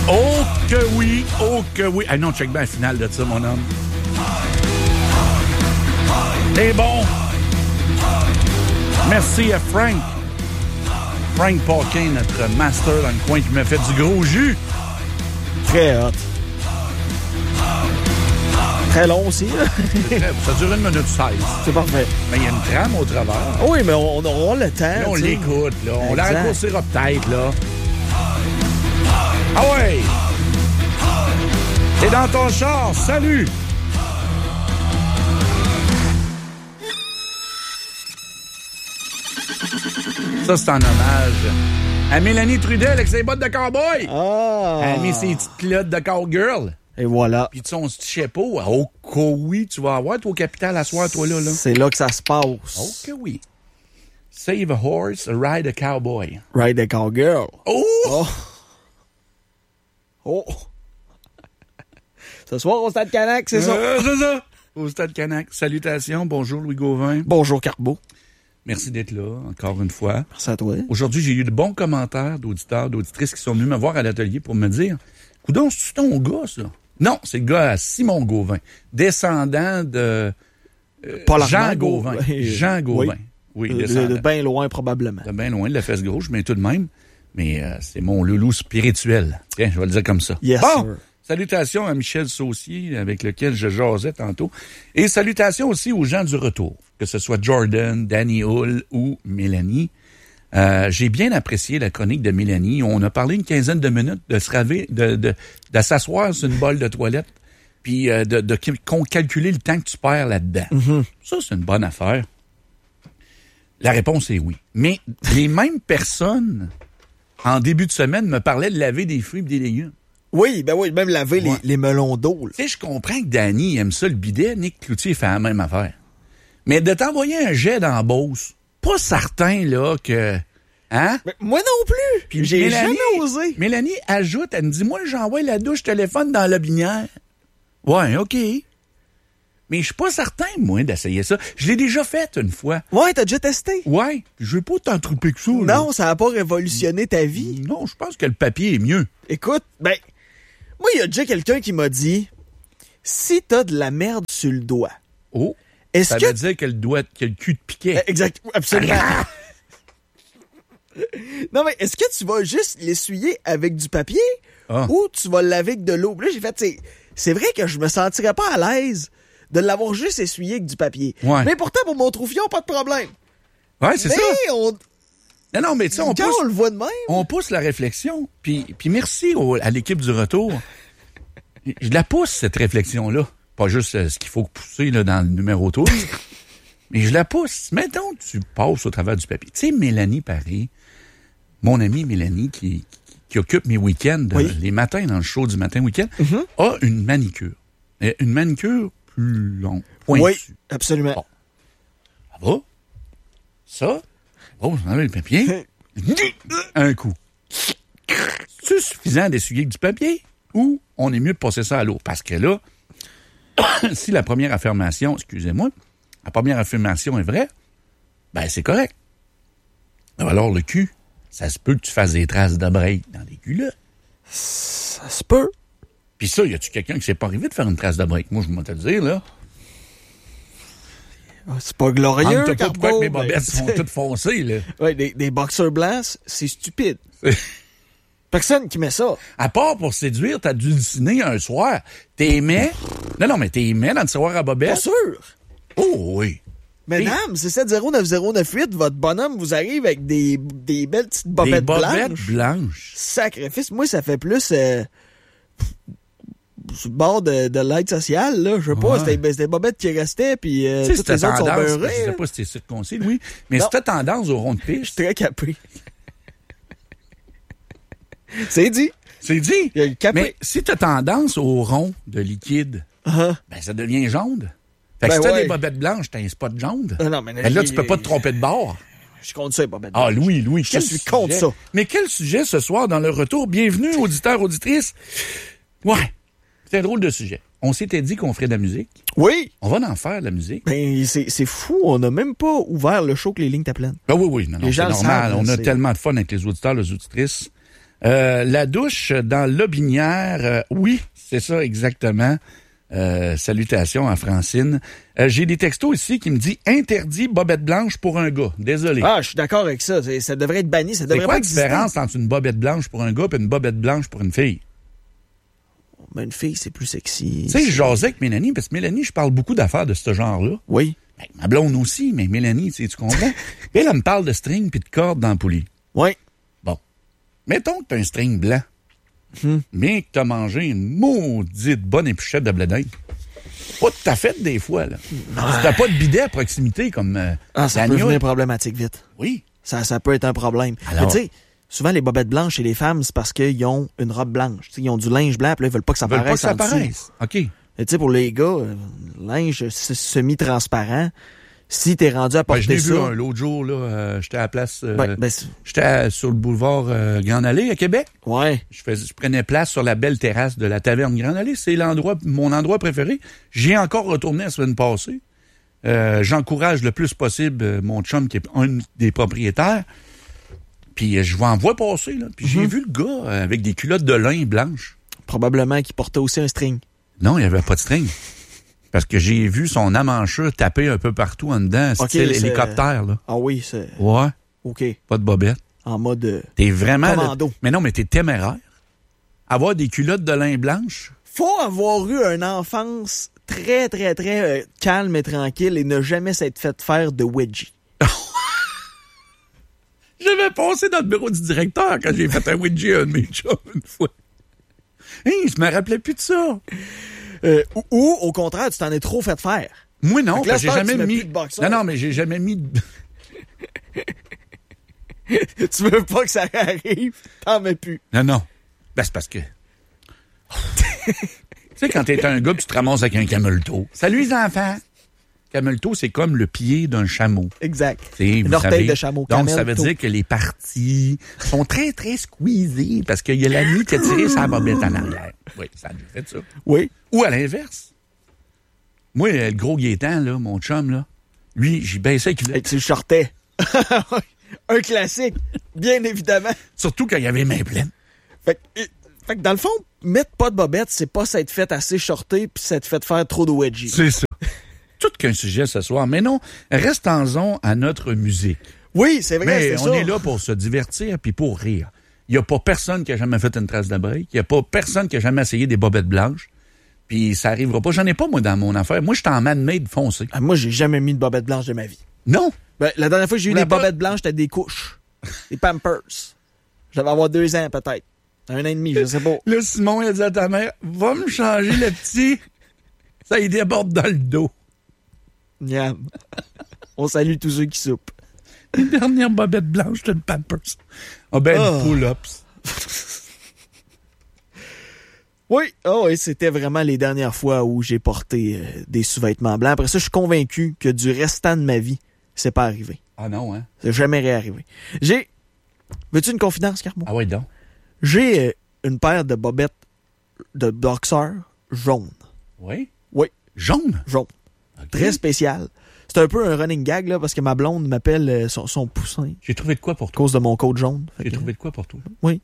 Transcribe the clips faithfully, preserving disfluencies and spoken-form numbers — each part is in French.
Oh que oui, oh que oui. Ah non, check bien la finale de ça, mon homme. C'est bon. Merci à Frank. Frank Paquin, notre master dans le coin qui m'a fait du gros jus. Très hot. Très long aussi, là. Ça dure une minute seize. C'est parfait. Mais il y a une trame au travers. Oui, mais on, on aura le temps. Là, on t'sais. l'écoute, là. On Exact. la raccourcira peut-être, là. Ah ouais! T'es dans ton char, salut! Ça, c'est en hommage à Mélanie Trudel avec ses bottes de cowboy. Ah! Elle a mis ses petites culottes de cowgirl. Et voilà. Puis son petit chapeau. Oh que oui, tu vas avoir, toi, au Capital, à soir, toi, là. là. C'est là que ça se passe. Oh que oui. Save a horse, ride a cowboy. Ride a cowgirl. Oh! Oh! Oh! Ce soir, au Stade Canac, c'est ça? Euh, c'est ça. Au Stade Canac. Salutations. Bonjour, Louis Gauvin. Bonjour, Carbo. Merci d'être là, encore une fois. Merci à toi. Aujourd'hui, j'ai eu de bons commentaires d'auditeurs, d'auditrices qui sont venus me voir à l'atelier pour me dire « Coudon, c'est ton gars, ça? » Non, c'est le gars à Simon Gauvin, descendant de euh, Paul Jean Armand Gauvin. Gauvin. Jean Gauvin. Oui, Oui, de, descendant. de bien loin, probablement. De bien loin de la fesse gauche, mais tout de même. Mais euh, c'est mon loulou spirituel. Tiens, je vais le dire comme ça. Yes, bon, sir. salutations à Michel Saucier, avec lequel je jasais tantôt. Et salutations aussi aux gens du retour, que ce soit Jordan, Danny Hull ou Mélanie. Euh, j'ai bien apprécié la chronique de Mélanie. On a parlé une quinzaine de minutes de se raver, de, de, de s'asseoir sur une bolle de toilette, puis euh, de, de, de calculer le temps que tu perds là-dedans. Mm-hmm. Ça, c'est une bonne affaire. La réponse est oui. Mais les mêmes personnes, en début de semaine, me parlaient de laver des fruits et des légumes. Oui, ben oui, même laver Ouais. les, les melons d'eau. là. Tu sais, je comprends que Danny aime ça, le bidet. Nick Cloutier fait la même affaire. Mais de t'envoyer un jet dans la Beauce, pas certain, là, que... Hein? Mais moi non plus. Puis J'ai Mélanie- jamais osé. Mélanie ajoute, elle me dit, moi, j'envoie la douche téléphone dans la binière. Ouais, OK. Mais je suis pas certain, moi, d'essayer ça. Je l'ai déjà fait une fois. Ouais, t'as déjà testé? Ouais. Je veux pas t'entrouper que ça, là. Non, ça n'a pas révolutionné ta vie. Non, je pense que le papier est mieux. Écoute, ben, moi, il y a déjà quelqu'un qui m'a dit, si t'as de la merde sur le doigt, Oh. est-ce Ça que... veut dire que le doigt, que le cul de piquet. Exact, absolument. Non, mais est-ce que tu vas juste l'essuyer avec du papier Ah. ou tu vas le laver avec de l'eau? Puis là, j'ai fait, c'est, c'est vrai que je me sentirais pas à l'aise de l'avoir juste essuyé avec du papier. Ouais. Mais pourtant, pour mon troufion, pas de problème. Ouais, c'est mais ça. on, Non, non, mais tu sais, on quand pousse, on le voit de même, on pousse la réflexion. Puis, puis merci au- à l'équipe du retour. Je la pousse, cette réflexion-là. Pas juste euh, ce qu'il faut pousser là, dans le numéro tour. Mais je la pousse. Mettons que tu passes au travers du papier. Tu sais, Mélanie Paris, mon amie Mélanie, qui, qui, qui occupe mes week-ends, Oui. euh, les matins dans le show du matin week-end, a une manicure. Euh, Une manicure plus longue, pointue. oui, absolument. Bon. Ça va? Ça? Oh, vous enlevez le papier. Un coup. C'est suffisant d'essuyer avec du papier ou on est mieux de passer ça à l'eau? Parce que là, si la première affirmation, excusez-moi, la première affirmation est vraie, ben c'est correct. Alors le cul, ça se peut que tu fasses des traces de break dans les culottes. Ça se peut. Puis ça, y a-tu quelqu'un qui s'est pas arrivé de faire une trace de break? Moi, je vais te le dire, là. C'est pas glorieux, Demande-toi pas pourquoi que mes Carbo, mais- bobettes sont toutes foncées, là. Ouais, des, des boxers blancs, c'est stupide. Personne qui met ça. À part pour séduire, t'as dû dîner un soir. T'aimais? Non, non, mais t'aimais dans le tiroir à Bien bobettes? sûr. Oh oui. Mesdames, c'est sept zéro neuf zéro neuf huit, votre bonhomme vous arrive avec des, des belles petites Des bobettes, bobettes blanches. blanches. Sacrifice, moi, ça fait plus euh, sur le bord de, de l'aide sociale, là. Je sais pas, Ouais. c'était c'était des bobettes qui restaient, puis euh, Tu sais, toutes c'était les autres sont tendance, beurrées. je sais là. pas si t'es circoncis, oui, mais Non. c'était tendance au rond de Je suis piste. très capé. C'est dit. C'est dit. Il y a le capé. Mais si t'as tendance au rond de liquide, Uh-huh. ben ça devient jaune. Fait que Ben si t'as ouais. des bobettes blanches, t'as un spot jaune. Ah non, mais Ben là, tu j'ai- peux pas te tromper de bord. Je compte ça, les bobettes Ah, blanches. Louis, Louis, Je quel suis contre sujet. ça. Mais quel sujet ce soir dans le retour? Bienvenue, auditeurs, auditrices. Ouais, c'est un drôle de sujet. On s'était dit qu'on ferait de la musique. Oui. On va en faire de la musique. Ben, c'est c'est fou, on n'a même pas ouvert le show que les lignes étaient pleines. Ben oui, oui, non, non, Les c'est gens le normal. savent, On a c'est- tellement de fun avec les auditeurs, les auditrices. Euh, la douche dans l'Aubinière, euh, oui, c'est ça exactement. Euh, salutations à Francine. Euh, j'ai des textos ici qui me disent interdit bobette blanche pour un gars. Désolé. Ah, je suis d'accord avec ça. C'est- ça devrait être banni. Ça c'est devrait quoi pas la exister. différence entre une bobette blanche pour un gars et une bobette blanche pour une fille? Ben, une fille, c'est plus sexy. Tu sais, je C'est- jasais avec Mélanie, parce que Mélanie, je parle beaucoup d'affaires de ce genre-là. Oui. Ben, ma blonde aussi, mais Mélanie, tu sais, tu comprends? Puis elle, elle me parle de string puis de corde dans le poulie. Oui. Bon. Mettons que t'as un string blanc. Hmm. Bien que t'as mangé une maudite bonne épluchette de blé d'Inde. Pas tout à fait des fois, là. Si t'as pas de bidet à proximité comme euh, Ah, ça peut l'agneau. devenir problématique vite. Oui. Ça, ça peut être un problème. Alors? Mais tu sais, souvent, les bobettes blanches chez les femmes, c'est parce qu'ils ont une robe blanche. T'sais, ils ont du linge blanc, puis là, ils veulent pas que ça Ils veulent pas que paraisse ça en dessous. paraisse. OK. Et tu sais, pour les gars, euh, linge s- semi-transparent, si t'es rendu à Ben, porter je l'ai ça... vu un l'autre jour, là. euh, j'étais à la place. euh, ben, ben, c'est- j'étais à- sur le boulevard euh, Grande Allée à Québec. ouais. Je, fais, je prenais place sur la belle terrasse de la taverne Grande Allée. C'est l'endroit, mon endroit préféré. J'y ai encore retourné la semaine passée. Euh, j'encourage le plus possible euh, mon chum qui est un des propriétaires. Puis euh, je vais en voir passer, là. Puis j'ai Mhm. vu le gars euh, avec des culottes de lin blanches. Probablement qu'il portait aussi un string. Non, il n'y avait pas de string. Parce que j'ai vu son amanchure taper un peu partout en dedans, Ok, style c'est- hélicoptère, là. Ah oui, c'est... Ouais, OK. pas de bobette. En mode... euh, T'es vraiment... Commando. le- Mais non, mais t'es téméraire. Avoir des culottes de lin blanches... Faut avoir eu une enfance très, très, très euh, calme et tranquille et ne jamais s'être fait faire de wedgie. J'avais passé dans le bureau du directeur quand j'ai fait un widget à un de mes chums une fois. Hey, je me rappelais plus de ça. Euh, ou, ou, au contraire, tu t'en es trop fait faire. Moi, non, Fait que là, parce que j'ai c'est jamais tu mets mis... plus de boxeur. Non, non, mais j'ai jamais mis... de- Tu veux pas que ça arrive, t'en mets plus. Non, non. Ben, c'est parce que... tu sais, quand t'es un gars pis tu te ramasses avec un camelto. Salut, les enfants! Camelto, c'est comme le pied d'un chameau. Exact. T'sais, vous Une orteil savez. de chameau. Donc, ça veut camelto. dire que les parties sont très, très squeezées parce qu'il y a la nuit qui a tiré sa bobette en arrière. Oui, ça a fait ça. Oui. Ou à l'inverse. Moi, le gros Gaétan, là, mon chum, là, lui, j'y baissais les culottes. Et tu le shortais. Un classique, bien évidemment. Surtout quand il y avait les mains pleines. Fait que, euh, fait que dans le fond, mettre pas de bobette, c'est pas s'être fait assez shorté puis s'être fait faire trop de wedgie. C'est ça. Tout qu'un sujet ce soir. Mais non, restons-en à notre musique. Oui, c'est vrai, Mais c'est on ça. est là pour se divertir puis pour rire. Il n'y a pas personne qui a jamais fait une trace de break. Il n'y a pas personne qui a jamais essayé des bobettes blanches. Puis ça arrivera pas. J'en ai pas, moi, dans mon affaire. Moi, je suis en man-made foncé. Ah, moi, j'ai jamais mis de bobette blanche de ma vie. Non. Ben, la dernière fois que j'ai eu La des bo- bobettes blanches, c'était des couches. Des Pampers. J'avais avoir deux ans, peut-être. Un an et demi, je sais pas. Là, Simon, il a dit à ta mère, va me changer le petit. Ça, il déborde dans le dos. Miam. On salue tous ceux qui soupent. Une dernière bobette blanche, c'est une Pampers. Ah ben, Oh. une pull-ups. Oui, oh, oui, c'était vraiment les dernières fois où j'ai porté euh, des sous-vêtements blancs. Après ça, je suis convaincu que du restant de ma vie, c'est pas arrivé. Ah non, hein? C'est jamais réarrivé. J'ai... Veux-tu une confidence, Carmo? Ah ouais, donc. J'ai euh, une paire de bobettes de boxeurs jaunes. Oui? Oui, Jaune? jaunes. Ok. Très spécial. C'est un peu un running gag, là, parce que ma blonde m'appelle euh, son, son poussin J'ai trouvé de quoi pour à toi? cause de mon coat jaune. Fait J'ai que- trouvé de quoi pour toi? Oui.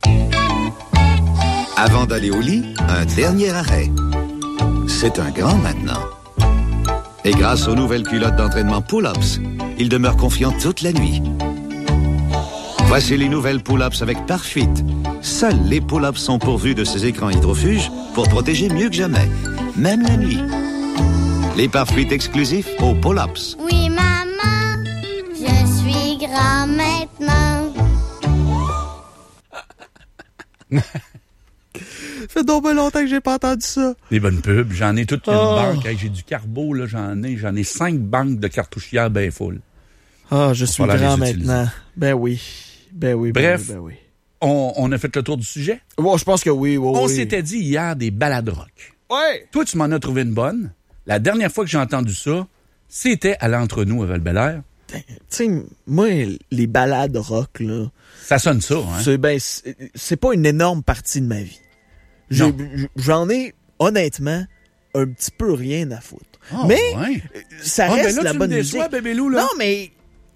Avant d'aller au lit, un dernier arrêt. C'est un grand maintenant. Et grâce aux nouvelles culottes d'entraînement Pull-Ups, il demeure confiant toute la nuit. Voici les nouvelles Pull-Ups avec Parfit. Seuls les Pull-Ups sont pourvus de ces écrans hydrofuges pour protéger mieux que jamais, même la nuit. Les Parfit exclusifs aux Pull-Ups. Oui, maman, je suis grand maintenant. Ça fait donc pas longtemps que j'ai pas entendu ça. Des bonnes pubs. J'en ai toute une Oh. banque. Hey, j'ai du carbo, là, j'en ai. J'en ai cinq banques de cartouchières bien full. Ah, je suis falloir grand les utiliser. maintenant. Ben oui. Ben oui, ben Bref. oui, ben oui. On, on a fait le tour du sujet. Bon, je pense que oui, oui, On oui. s'était dit hier des balades rock. Ouais. Toi, tu m'en as trouvé une bonne. La dernière fois que j'ai entendu ça, c'était à l'entre-nous à Val-Bélair. Tu sais, moi, les balades rock, là, Ça sonne ça, hein? c'est, ben, c'est, c'est pas une énorme partie de ma vie. J'ai- Non. J'en ai, honnêtement, un petit peu rien à foutre. Ah, mais, ouais. ça Ah, reste ben là, la tu bonne me musique. déçois, bébé Lou, là. Non, mais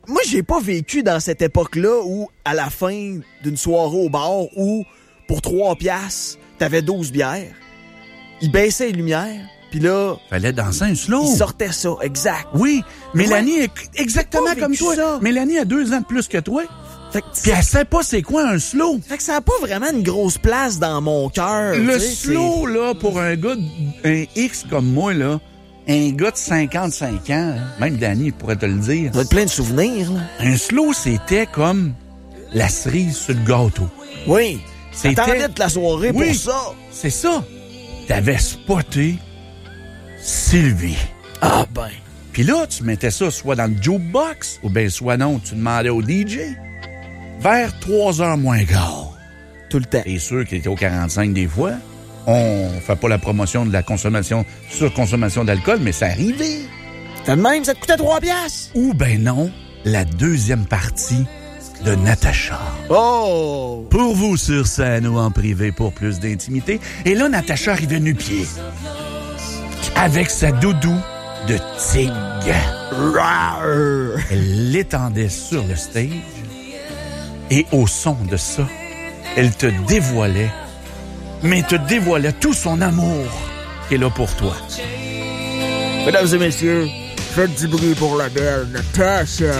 moi, j'ai pas vécu dans cette époque-là où, à la fin d'une soirée au bar, où, pour trois piastres, t'avais douze bières, ils baissaient les lumières, puis là... Fallait danser un slow. Ils sortaient ça, exact. Oui, Mélanie est exactement Pas comme vécu toi. ça. Mélanie a deux ans de plus que toi. Fait que, Puis elle sait pas c'est quoi un slow. fait que ça a pas vraiment une grosse place dans mon cœur. Le tu sais, slow, là, pour un gars, de- un X comme moi, là, un gars de cinquante-cinq ans, hein, même Danny pourrait te le dire, Ça doit être plein de souvenirs, là. un slow, c'était comme la cerise sur le gâteau. Oui. C'était- T'attendais de la soirée Oui. pour ça. C'est ça. T'avais spoté Sylvie. Ah ben. Puis là, tu mettais ça soit dans le jukebox, ou bien soit non, tu demandais au D J. Vers trois heures moins quart. Tout le temps. C'est sûr qu'il était au quarante-cinq des fois. On fait pas la promotion de la consommation, surconsommation d'alcool, mais ça arrivait. T'as de même, ça te coûtait trois piastres. Ou ben non, la deuxième partie de Natacha. Oh! Pour vous sur scène ou en privé pour plus d'intimité. Et là, Natacha arrivait nu-pied. Avec sa doudou de tigre. Rawr. Elle l'étendait sur le stage. Et au son de ça, elle te dévoilait, mais te dévoilait tout son amour qui est là pour toi. Mesdames et messieurs, faites du bruit pour la belle Natasha.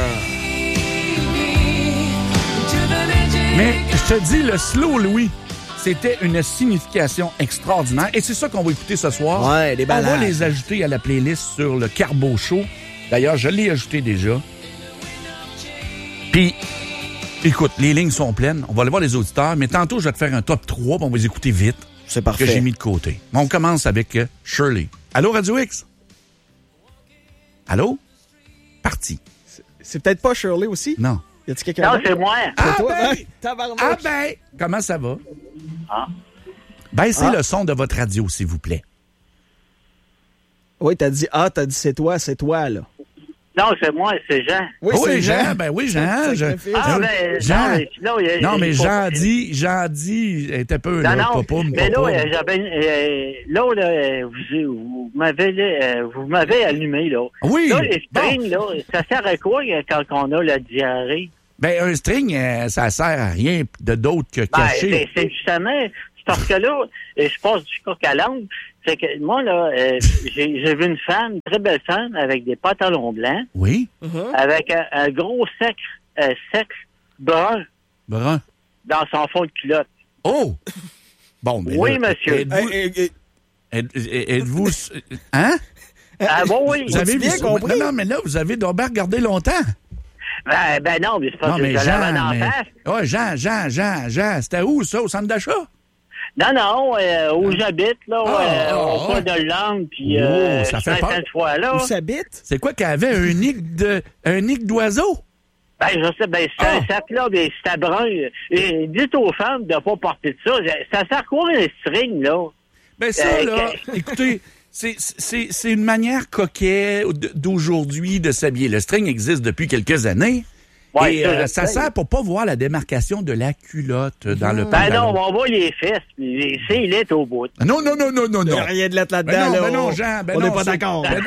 Mais je te dis, le slow, Louis, c'était une signification extraordinaire. Et c'est ça qu'on va écouter ce soir. Ouais, des On va ballades. les ajouter à la playlist sur le Carbo Show. D'ailleurs, je l'ai ajouté déjà. Puis, écoute, les lignes sont pleines. On va aller voir les auditeurs. Mais tantôt, je vais te faire un top trois. Puis on va les écouter vite. C'est Que parfait. j'ai mis de côté. On commence avec euh, Shirley. Allô, Radio X? Allô? Parti. C'est peut-être pas Shirley aussi? Non. Y a-tu quelqu'un Non, d'autre? c'est moi. Ah, toi, ben! hein? Tabarnouche. Ah ben! Comment ça va? Ah. Baissez Ah. le son de votre radio, s'il vous plaît. Oui, t'as dit ah, t'as dit c'est toi, c'est toi, là. Non, c'est moi, c'est Jean. Oui, oui, c'est Jean. Ben oui, Jean. C'est Je- sacrifice. Ah, je- ben, Jean. non, mais, non, il- Non, il mais faut- Jean dit, Jean dit, était peu, là, Non, non, papa, mais là, papa. euh, j'avais, euh, là, là, euh, vous, vous m'avez, euh, vous m'avez allumé, là. Oui. Là, les Bon. strings, là, ça sert à quoi euh, quand on a la diarrhée? Ben, un string, euh, ça sert à rien de d'autre que Ben, cacher. c'est, c'est justement, c'est parce que là, euh, je passe du coq à l'âne. C'est que moi, là, euh, j'ai, j'ai vu une femme, une très belle femme, avec des pantalons blancs, Oui, avec un, un gros sexe, euh, sexe brun brun. dans son fond de culotte. Oh! Bon, ben Oui, là, monsieur. Êtes-vous... Hey, hey, hey, êtes- êtes-vous... Hein? Ah bon, oui. Vous avez bien vu ça? compris? Non, non, mais là, vous avez d'abord regardé longtemps. Ben, ben non, mais c'est parce Non, que mais je l'avais Jean, en mais... face. Ouais, Jean, Jean, Jean, Jean, c'était où, ça, au centre d'achat? Non, non, euh, où j'habite, là, Ah, euh, ah, au ah. coin de Langue, puis Oh, euh, ça fait peur. fois là. où s'habite? C'est quoi qu'elle avait, un nid de... un nid d'oiseau? Ben, je sais, ben, c'est Ah. un sac, là, mais c'était brun. Et dites aux femmes de pas porter de ça. Ça sert à quoi, les strings, là? Ben ça, Euh, là, que- écoutez, c'est, c'est, c'est une manière coquette d'aujourd'hui de s'habiller. Le string existe depuis quelques années. Ouais, et ça, euh, je ça sais. sert pour pas voir la démarcation de la culotte dans le Ben non, pantalon. on voit les fesses, puis c'est il au bout. Non, non, non, non, non, Il non. n'y a rien de lettre là-dedans, Ben non, là. ben non, on- Jean, ben on non, n'est pas c'est- d'accord. ben-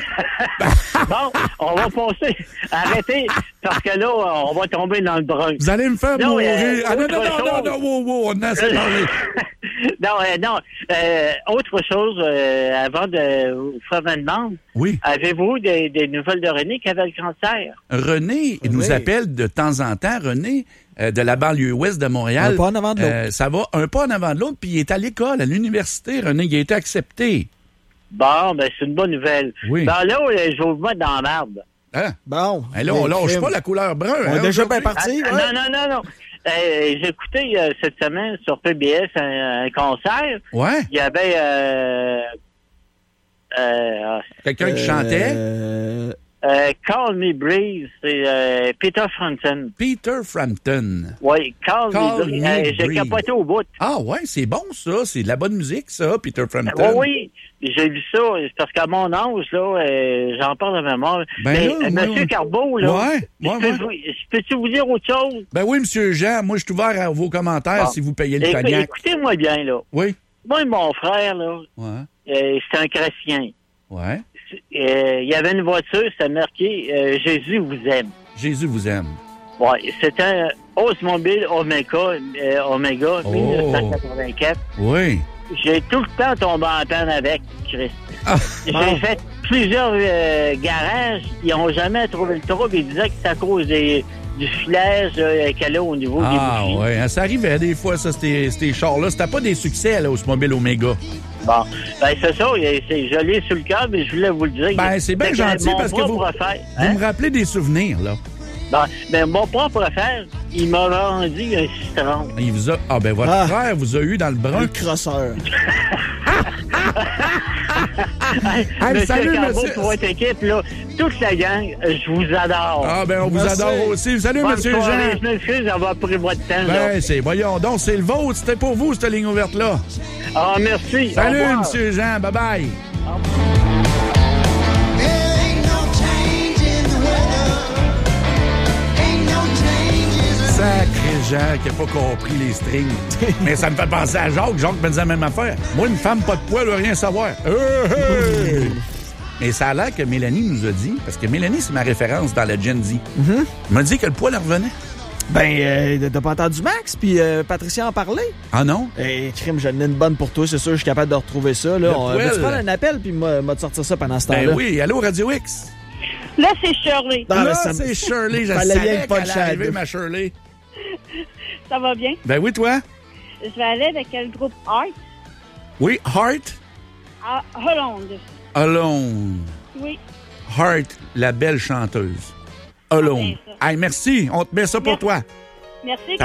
Bon, on va passer. Arrêtez, parce que là, on va tomber dans le brun. Vous allez me faire Non, mourir. euh, ah non, non, autre non, non, chose. non, wow, wow, on a assez parlé. non, euh, non. Euh, autre chose, euh, avant de vous faire ma demande, Oui. avez-vous des, des nouvelles de René qui avait le cancer? René, il nous Oui. appelle de temps en temps. René, euh, de la banlieue ouest de Montréal. Un pas en avant de l'autre. Euh, ça va un pas en avant de l'autre, puis il est à l'école, à l'université. René, il a été accepté. Bon, ben c'est une bonne nouvelle. Oui. Ben là, euh, je vais vous mettre dans la merde. Hein? Bon. Eh là, on mais lâche crime. pas la couleur brun. On hein, est déjà bien aujourd'hui. parti, Ah, ouais. Non, non, non, non. Euh, j'ai écouté euh, cette semaine sur P B S un, un concert. Ouais. Il y avait euh, euh, Quelqu'un qui chantait. Euh, euh, Call Me Breeze, c'est euh, Peter Frampton. Peter Frampton. Oui, Call, Call Me Breeze. Me Euh, j'ai Breeze. capoté au bout. Ah ouais, c'est bon ça. C'est de la bonne musique, ça, Peter Frampton. Oui, oui, j'ai vu ça. C'est parce qu'à mon âge, là, euh, j'en parle de mémoire. Ben Mais là, euh, moi, Monsieur ouais. Carbeau, là, Ouais, je ouais, peux ouais. vous- je peux-tu vous dire autre chose? Ben oui, monsieur Jean, moi je suis ouvert à vos commentaires Bon. si vous payez le Écou- cognac. Écoutez-moi bien, là. Oui. Moi et mon frère, là, Ouais. euh, c'est un chrétien. Ouais. Euh, il y avait une voiture, c'était marqué euh, Jésus vous aime. Jésus vous aime. Ouais, c'est un Oldsmobile Omega, euh, Omega Oh. dix-neuf cent quatre-vingt-quatre. Oui. J'ai tout le temps tombé en panne avec, Christ. Ah. J'ai fait plusieurs euh, garages. Ils n'ont jamais trouvé le trouble. Ils disaient que c'est à cause des, du filage euh, qu'elle a au niveau Ah, des bougies. oui. Hein, ça arrivait des fois, ça, ces, ces chars-là. C'était pas des succès, là, Oldsmobile Omega. Bon, ben c'est ça. C'est, je l'ai sur le cœur, mais je voulais vous le dire. Ben, c'est bien que gentil mon parce que vous, propre frère, vous hein? me rappelez des souvenirs, là. Ben, ben, mon propre frère, il m'a vendu un citron. Il vous a... Ah, ben, votre Ah. frère vous a eu dans le Un brun. crosseur. Hey, Hey, monsieur salut, Cambeau, monsieur. pour votre équipe, là, toute la gang, je vous adore. Ah, ben, on vous Merci. adore aussi. Salut, Bonne monsieur soirée. Jean. Je m'excuse d'avoir pris votre temps. là. Ben, c'est, voyons donc, c'est le vôtre. C'était pour vous, cette ligne ouverte-là. Ah, merci. Au Salut, revoir. monsieur Jean. Bye-bye. Sacré Jean qui n'a pas compris les strings. Mais ça me fait penser à Jacques. Jacques me disait la même affaire. Moi, une femme pas de poids, elle veut rien savoir. Hey, hey! Mais ça a l'air que Mélanie nous a dit, parce que Mélanie, c'est ma référence dans la Gen Z. Elle m'a dit que le poids leur revenait. Ben, euh, t'as pas entendu Max, puis euh, Patricia en parlait? Ah non? Eh, crime, j'en ai une bonne pour toi, c'est sûr, je suis capable de retrouver ça. Là. Le On poil. va-tu prendre un appel, puis m'a m'a te sortir ça pendant ce temps-là? Ben oui, allô, Radio X. Là, c'est Shirley. Non, mais Là, ça me- c'est Shirley. Je Fallait bien savais que pas qu'elle le allait arriver, shadow. ma Shirley. Ça va bien? Ben oui, toi? Je vais aller avec le groupe Art Oui, Heart à Hollande. Alone. Oui. Heart, la belle chanteuse. Alone. Ah, ben, Hey, merci. On te met ça pour Merci. toi. Merci.